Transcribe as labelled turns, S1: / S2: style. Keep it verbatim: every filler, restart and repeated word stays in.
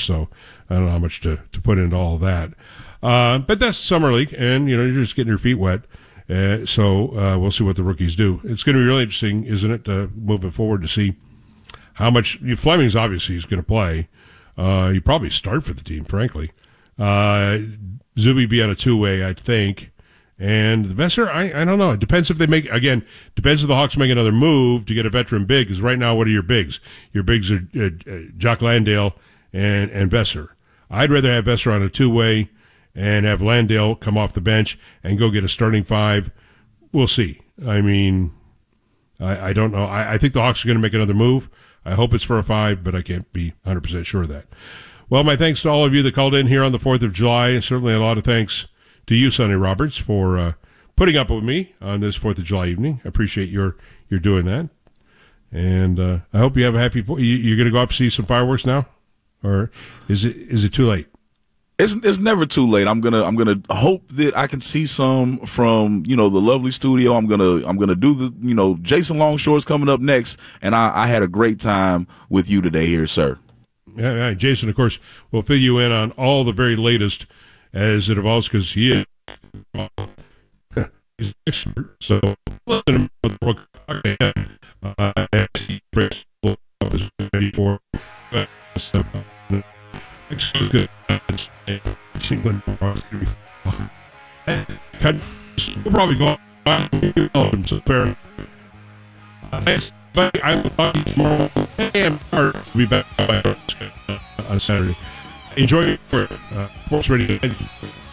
S1: so I don't know how much to, to put into all that. Uh, but that's Summer League, and, you know, you're just getting your feet wet. Uh, so uh, we'll see what the rookies do. It's going to be really interesting, isn't it, uh, moving forward to see how much – Fleming's obviously is going to play. Uh, you probably start for the team, frankly. Uh, Zuby be on a two-way, I think. And Vesser, I, I don't know. It depends if they make – again, depends if the Hawks make another move to get a veteran big, because right now, what are your bigs? Your bigs are uh, uh, Jock Landale and, and Vesser. I'd rather have Vesser on a two-way and have Landale come off the bench and go get a starting five. We'll see. I mean, I, I don't know. I, I think the Hawks are going to make another move. I hope it's for a five, but I can't be one hundred percent sure of that. Well, my thanks to all of you that called in here on the fourth of July, and certainly a lot of thanks to you, Sonny Roberts, for uh, putting up with me on this fourth of July evening. I appreciate your your doing that. And uh, I hope you have a happy – you, you're going to go up and see some fireworks now? Or is it is it too late?
S2: It's it's never too late. I'm gonna I'm gonna hope that I can see some from you know the lovely studio. I'm gonna I'm gonna do the you know Jason Longshore's coming up next, and I, I had a great time with you today here, sir.
S1: Yeah, yeah, Jason, of course, will fill you in on all the very latest as it evolves because he is he's an expert. So listen to him uh, as he breaks his ready for. Uh, so, Good. England we'll probably go on so fair. I will talk to you tomorrow. And I'll be back on Saturday. Enjoy your work. Uh, Sports Radio.